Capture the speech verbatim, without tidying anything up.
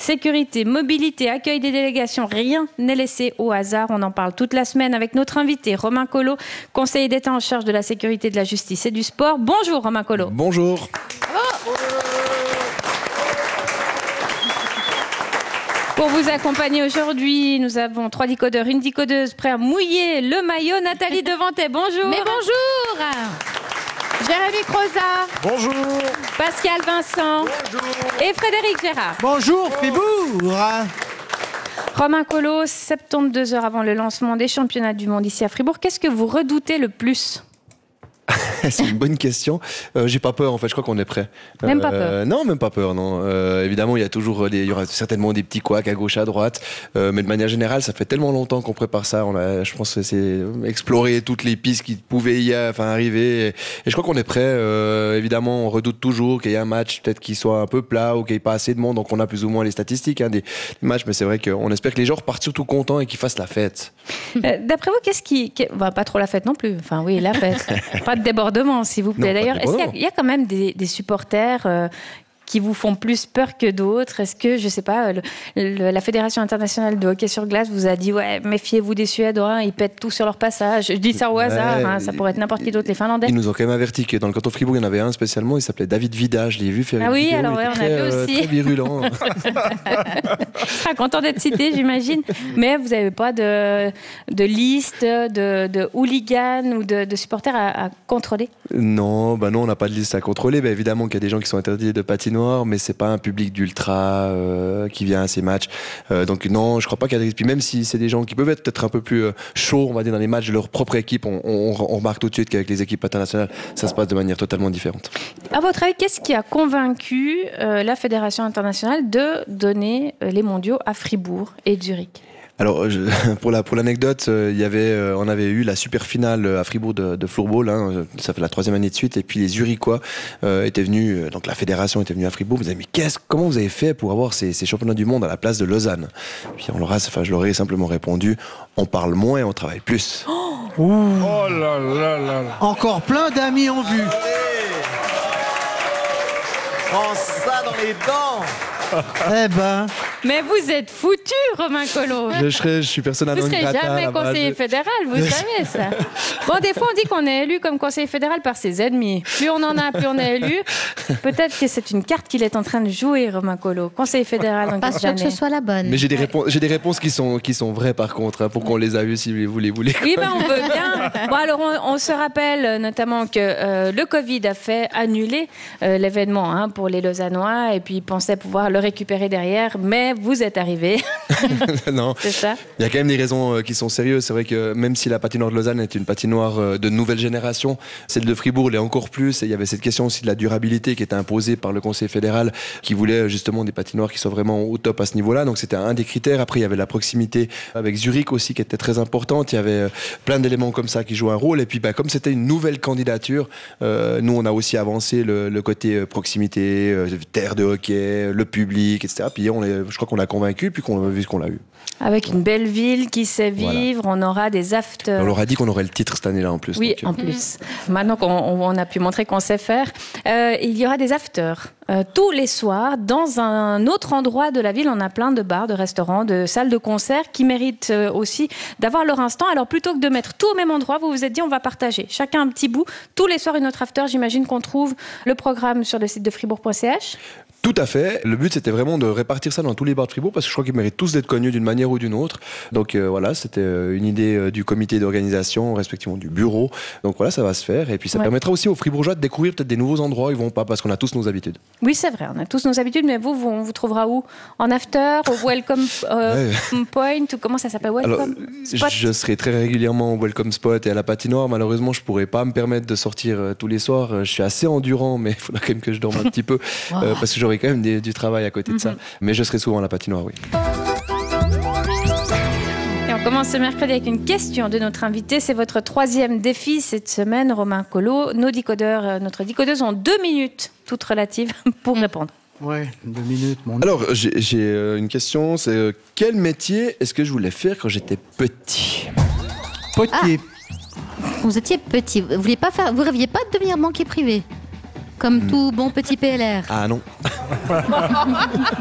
sécurité, mobilité, accueil des délégations, rien n'est laissé au hasard. On en parle toute la semaine avec notre invité Romain Collot, conseiller d'État en charge de la sécurité, de la justice et du sport. Bonjour Romain Collot. Bonjour. Oh. Pour vous accompagner aujourd'hui, nous avons trois décodeurs, une décodeuse prêts à mouiller le maillot. Nathalie Devantet, bonjour. Mais bonjour. Jérémy Crozat. Bonjour. Pascal Vincent. Bonjour. Et Frédéric Gérard. Bonjour, Fribourg. Romain Collot, soixante-douze heures avant le lancement des championnats du monde ici à Fribourg, qu'est-ce que vous redoutez le plus ? C'est une bonne question. Euh, j'ai pas peur en fait. Je crois qu'on est prêt. Même pas peur. Euh, non, même pas peur. Non. Euh, évidemment, il y a toujours des, il y aura certainement des petits couacs à gauche, à droite. Euh, mais de manière générale, ça fait tellement longtemps qu'on prépare ça. On a, je pense que c'est explorer toutes les pistes qui pouvaient y, enfin arriver. Et, et je crois qu'on est prêt. Euh, évidemment, on redoute toujours qu'il y ait un match peut-être qui soit un peu plat ou qu'il n'y ait pas assez de monde. Donc on a plus ou moins les statistiques hein, des, des matchs. Mais c'est vrai qu'on espère que les gens repartent surtout contents et qu'ils fassent la fête. Euh, d'après vous, qu'est-ce qui, qui... Bah, pas trop la fête non plus. Enfin oui, la fête. Pas de débordement, s'il vous plaît. Non, d'ailleurs, est-ce qu'il y a, il y a quand même des, des supporters euh, qui vous font plus peur que d'autres ? Est-ce que, je sais pas, le, le, la Fédération internationale de hockey sur glace vous a dit ouais, méfiez-vous des Suédois, ils pètent tout sur leur passage. Je dis ça au hasard, ouais, hein, ça pourrait être n'importe qui d'autre, les Finlandais. Ils nous ont quand même averti que dans le canton Fribourg, il y en avait un spécialement, il s'appelait David Vida, je l'ai vu faire ah une oui, vidéo, alors ouais, on très, a vu aussi. Euh, très virulent. Je serais content d'être cité, j'imagine. Mais vous n'avez pas de, de liste de, de hooligans ou de, de supporters à, à contrôler ? Non, bah non, on n'a pas de liste à contrôler. Bah évidemment qu'il y a des gens qui sont interdits de patinoire, mais c'est pas un public d'ultra euh, qui vient à ces matchs. Euh, donc non, je crois pas qu'il y a de risque. Puis même si c'est des gens qui peuvent être peut-être un peu plus euh, chauds, on va dire dans les matchs de leur propre équipe, on, on, on remarque tout de suite qu'avec les équipes internationales, ça se passe de manière totalement différente. À votre avis, qu'est-ce qui a convaincu euh, la Fédération internationale de donner euh, les mondiaux à Fribourg et Zurich ? Alors, je, pour, la, pour l'anecdote, euh, il y avait, euh, on avait eu la super finale à Fribourg de, de floorball, hein, ça fait la troisième année de suite, et puis les Zurichois euh, étaient venus, euh, donc la fédération était venue à Fribourg, vous avez dit, mais qu'est-ce, comment vous avez fait pour avoir ces, ces championnats du monde à la place de Lausanne ? Puis on leur a, enfin, je leur ai simplement répondu, on parle moins et on travaille plus. Oh, oh là là là là. Encore plein d'amis en vue. Prends ça dans les dents. Eh ben. Mais vous êtes foutu, Romain Collot. Je, serais, je suis persona non Vous grata. ne serez jamais conseiller fédéral, vous savez ça. Bon, des fois, on dit qu'on est élu comme conseiller fédéral par ses ennemis. Plus on en a, plus on est élu. Peut-être que c'est une carte qu'il est en train de jouer, Romain Collot. Conseiller fédéral, donc Pas sûr que ce soit la bonne. Mais j'ai des, réponses, j'ai des réponses qui sont, qui sont vraies, par contre, hein, pour qu'on les a eues, si vous les voulez. Oui, ben, on veut bien. Bon, alors, on, on se rappelle notamment que euh, le Covid a fait annuler euh, l'événement hein, pour les Lausannois, et puis ils pensaient pouvoir le récupérer derrière, mais vous êtes arrivés. Non. C'est ça. Il y a quand même des raisons euh, qui sont sérieuses. C'est vrai que même si la patinoire de Lausanne est une patinoire euh, de nouvelle génération, celle de Fribourg l'est encore plus. Et il y avait cette question aussi de la durabilité qui était imposée par le Conseil fédéral, qui voulait justement des patinoires qui soient vraiment au top à ce niveau-là. Donc c'était un des critères. Après, il y avait la proximité avec Zurich aussi qui était très importante. Il y avait euh, plein d'éléments comme ça qui jouaient un rôle. Et puis, bah, comme c'était une nouvelle candidature, euh, nous on a aussi avancé le, le côté euh, proximité, euh, terre de hockey, le public, et cetera. Puis on est, je crois qu'on l'a convaincu, puis qu'on a vu ce qu'on l'a eu. Avec une belle ville qui sait vivre, voilà. On aura des afters. On leur a dit qu'on aurait le titre cette année-là en plus. Oui, donc, euh... en plus. Maintenant qu'on on a pu montrer qu'on sait faire, euh, il y aura des afters. Euh, tous les soirs, dans un autre endroit de la ville, on a plein de bars, de restaurants, de salles de concert qui méritent euh, aussi d'avoir leur instant. Alors plutôt que de mettre tout au même endroit, vous vous êtes dit on va partager. Chacun un petit bout. Tous les soirs, une autre after. J'imagine qu'on trouve le programme sur le site de fribourg point c h. Tout à fait. Le but, c'était vraiment de répartir ça dans tous les bars de Fribourg parce que je crois qu'ils méritent tous d'être connus d'une manière ou d'une autre. Donc euh, voilà, c'était une idée euh, du comité d'organisation, respectivement du bureau. Donc voilà, ça va se faire. Et puis ça ouais. permettra aussi aux Fribourgeois de découvrir peut-être des nouveaux endroits où ils vont pas parce qu'on a tous nos habitudes. Oui, c'est vrai, on a tous nos habitudes. Mais vous, vous on vous trouvera où ? En after, au Welcome euh, ouais. Point ou comment ça s'appelle ? Welcome Alors, Spot. Je serai très régulièrement au Welcome Spot et à la patinoire. Malheureusement, je pourrais pas me permettre de sortir euh, tous les soirs. Je suis assez endurant, mais il faudra quand même que je dorme un petit peu wow. euh, parce que j'aurai quand même des, du travail à côté de ça. Mm-hmm. Mais je serai souvent à la patinoire, oui. Et on commence ce mercredi avec une question de notre invité. C'est votre troisième défi cette semaine, Romain Collot. Nos décodeurs, notre décodeuse ont deux minutes, toutes relatives, pour mm. répondre. Ouais, deux minutes. Mon Alors, j'ai, j'ai euh, une question. C'est euh, quel métier est-ce que je voulais faire quand j'étais petit ? Potier. Ah. Vous étiez petit. Vous vouliez pas faire. Vous rêviez pas de devenir banquier privé ? Comme mmh. tout bon petit P L R. Ah non.